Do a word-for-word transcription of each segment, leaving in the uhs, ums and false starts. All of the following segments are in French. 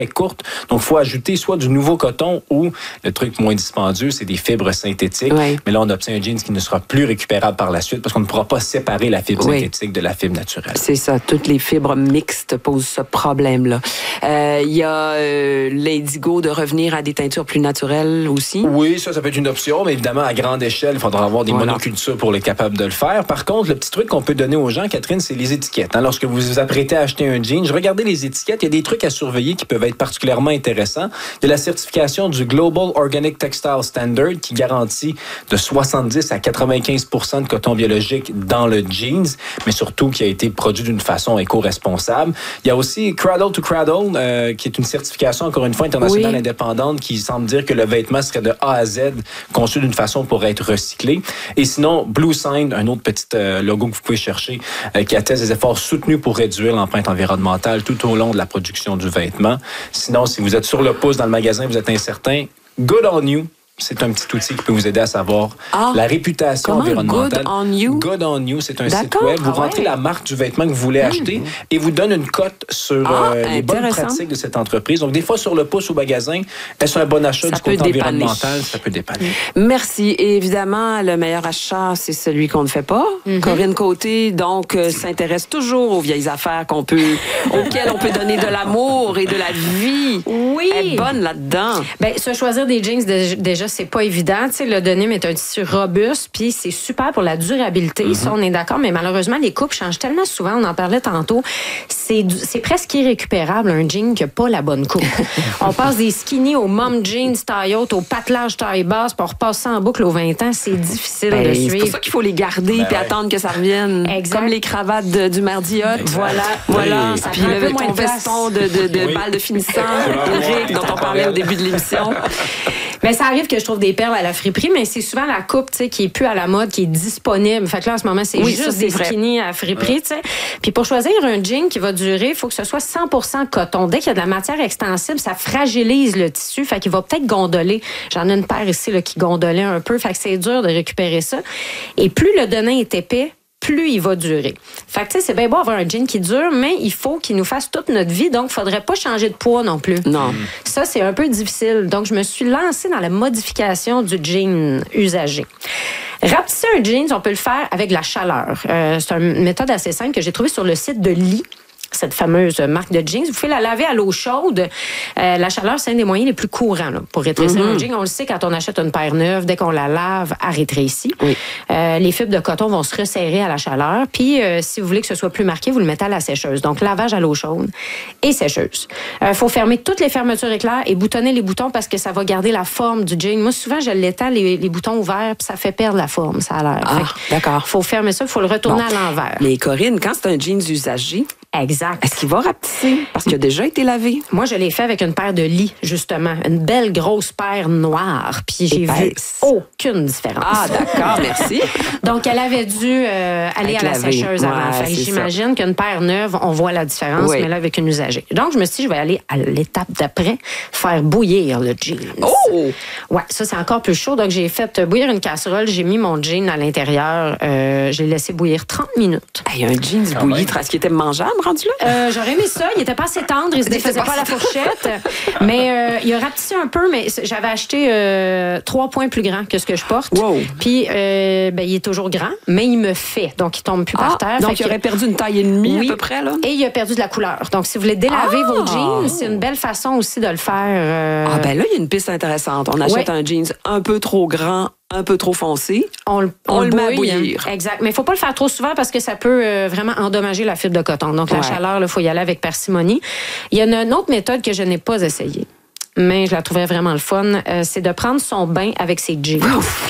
courte. Donc, il faut ajouter soit du nouveau coton ou, le truc moins dispendieux, c'est des fibres synthétiques. Oui. Mais là, on obtient un jeans qui ne sera plus récupérable par la suite parce qu'on ne pourra pas séparer la fibre oui. synthétique de la fibre naturelle. C'est ça. Toutes les fibres mixtes posent ce problème-là. Il euh, y a euh, l'indigo de revenir à des teintures plus naturelles aussi. Oui, ça, ça peut être une option, mais évidemment, à grande échelle, il faudra avoir des voilà. monocultures pour être capable de le faire. Par contre, le petit truc qu'on peut donner aux gens, Catherine, c'est les étiquettes. Hein, lorsque vous vous apprêtez à acheter un jean, regardez les étiquettes. Il y a des trucs à surveiller qui peuvent être particulièrement intéressant. Il y a la certification du Global Organic Textile Standard qui garantit de soixante-dix à quatre-vingt-quinze pour cent de coton biologique dans le jeans, mais surtout qui a été produit d'une façon éco-responsable. Il y a aussi Cradle to Cradle, euh, qui est une certification, encore une fois, internationale oui. indépendante qui semble dire que le vêtement serait de A à Z conçu d'une façon pour être recyclé. Et sinon, Blue Sign, un autre petit euh, logo que vous pouvez chercher, euh, qui atteste des efforts soutenus pour réduire l'empreinte environnementale tout au long de la production du vêtement. Sinon, si vous êtes sur le pouce dans le magasin, vous êtes incertain, Good on You. C'est un petit outil qui peut vous aider à savoir ah, la réputation environnementale. Good on You? Good on You, c'est un D'accord. site web. Vous ah, rentrez ouais. la marque du vêtement que vous voulez mmh. acheter et vous donne une cote sur ah, euh, les bonnes pratiques de cette entreprise. Donc, des fois, sur le pouce au magasin, est-ce un bon achat ça du côté environnemental? Ça peut dépanner. Merci. Et évidemment, le meilleur achat, c'est celui qu'on ne fait pas. Mmh. Corinne Côté, donc, euh, s'intéresse toujours aux vieilles affaires qu'on peut, auxquelles on peut donner de l'amour et de la vie. Oui. Elle est bonne là-dedans. Bien, se choisir des jeans, déjà, c'est pas évident. Tu sais, le denim est un tissu robuste, puis c'est super pour la durabilité. Mm-hmm. Ça, on est d'accord, mais malheureusement, les coupes changent tellement souvent. On en parlait tantôt. C'est, c'est presque irrécupérable, un jean qui n'a pas la bonne coupe. On passe des skinny aux mom jeans taille haute, au patelage taille basse, puis on repasse ça en boucle aux vingt ans. C'est difficile ben, de suivre. C'est pour ça qu'il faut les garder et ben ouais. attendre que ça revienne. Exact. Comme les cravates de, du mardi hot. Voilà. Voilà. Oui. Puis le ton veston de, de, de oui. balle de finissant, Eric, dont on parlait au début de l'émission. Mais ça arrive que je trouve des perles à la friperie, mais c'est souvent la coupe, tu sais, qui est plus à la mode, qui est disponible. Fait que là, en ce moment, c'est oui, juste ça, c'est des vrai. skinny à la friperie, tu sais. Puis pour choisir un jean qui va durer, il faut que ce soit cent pour cent coton. Dès qu'il y a de la matière extensible, ça fragilise le tissu. Fait qu'il va peut-être gondoler. J'en ai une paire ici, là, qui gondolait un peu. Fait que c'est dur de récupérer ça. Et plus le denim est épais, plus il va durer. Fait que, tu sais, c'est bien beau avoir un jean qui dure, mais il faut qu'il nous fasse toute notre vie. Donc, il ne faudrait pas changer de poids non plus. Non. Ça, c'est un peu difficile. Donc, je me suis lancée dans la modification du jean usagé. Rapetisser un jeans, on peut le faire avec de la chaleur. Euh, c'est une méthode assez simple que j'ai trouvée sur le site de Lee. Cette fameuse marque de jeans. Vous pouvez la laver à l'eau chaude. Euh, la chaleur, c'est un des moyens les plus courants là, pour rétrécir mm-hmm. un jean. On le sait quand on achète une paire neuve, dès qu'on la lave, elle rétrécit. Oui. Euh, les fibres de coton vont se resserrer à la chaleur. Puis, euh, si vous voulez que ce soit plus marqué, vous le mettez à la sécheuse. Donc, lavage à l'eau chaude et sécheuse. Il euh, faut fermer toutes les fermetures éclairs et boutonner les boutons parce que ça va garder la forme du jean. Moi, souvent, je l'étends, les, les boutons ouverts, puis ça fait perdre la forme, ça a l'air. Ah, d'accord. Il faut fermer ça, il faut le retourner bon. à l'envers. Mais Corinne, quand c'est un jeans usagé, exact. Est-ce qu'il va rapetisser? Parce qu'il a déjà été lavé. Moi, je l'ai fait avec une paire de Lee, justement. Une belle grosse paire noire. Puis j'ai Épaisse. vu aucune différence. Ah, d'accord, merci. Donc, elle avait dû euh, aller avec à la laver. sécheuse avant. Ouais, fait, j'imagine ça. qu'une paire neuve, on voit la différence, oui. mais là, avec une usagée. Donc, je me suis dit, je vais aller à l'étape d'après, faire bouillir le jeans. Oh! Ouais, ça, c'est encore plus chaud. Donc, j'ai fait bouillir une casserole, j'ai mis mon jean à l'intérieur, euh, j'ai laissé bouillir trente minutes. Hey, un jeans ah, bouilli, est-ce qu'il était mangeable? Rendu là? Euh, j'aurais aimé ça. Il était pas assez tendre. Il se défaisait pas à la fourchette. Mais euh, il a rapetissé un peu. Mais j'avais acheté euh, trois points plus grands que ce que je porte. Wow. Puis, euh, ben, il est toujours grand, mais il me fait. Donc, il tombe plus ah, par terre. Donc, il aurait perdu une taille et demie oui, à peu près, là. Et il a perdu de la couleur. Donc, si vous voulez délaver ah. vos jeans, c'est une belle façon aussi de le faire. Euh... Ah, ben là, il y a une piste intéressante. On achète ouais. un jeans un peu trop grand, un peu trop foncé, on, on, on le met à bouillir. Exact. Mais il ne faut pas le faire trop souvent parce que ça peut euh, vraiment endommager la fibre de coton. Donc, la ouais. chaleur, il faut y aller avec parcimonie. Il y a une autre méthode que je n'ai pas essayée, mais je la trouvais vraiment le fun, euh, c'est de prendre son bain avec ses jeans.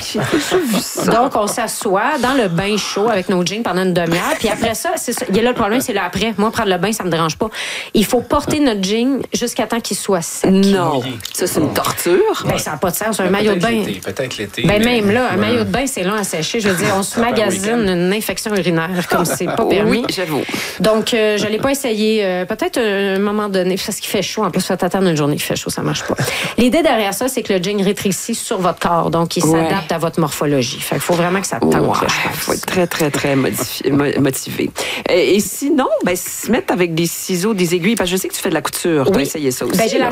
Oh, donc, on s'assoit dans le bain chaud avec nos jeans pendant une demi-heure. Puis après ça, c'est ça. Il y a là le problème, c'est là après. Moi, prendre le bain, ça me dérange pas. Il faut porter notre jean jusqu'à temps qu'il soit sec. Non. Ça, c'est une torture. Ben, ça n'a pas de sens. Un maillot de bain. L'été, peut-être l'été. Ben, mais... même là, un ouais. maillot de bain, c'est long à sécher. Je veux dire, on se magasine une infection urinaire comme c'est pas permis. Oui, j'avoue. Donc, euh, je l'ai pas essayé. Euh, peut-être à un moment donné, parce qu'il fait chaud. En plus, faut attendre une journée qu'il fait chaud, ça marche. marche pas. L'idée derrière ça, c'est que le jean rétrécit sur votre corps, donc il Ouais. s'adapte à votre morphologie. Fait qu'il faut vraiment que ça tente. Ouais, là, je il pense. faut être très, très, très modifi- mo- motivé. Et, et sinon, ben, se mettre avec des ciseaux, des aiguilles, parce que je sais que tu fais de la couture. Tu as Oui. essayé ça aussi. Ben, j'ai là. la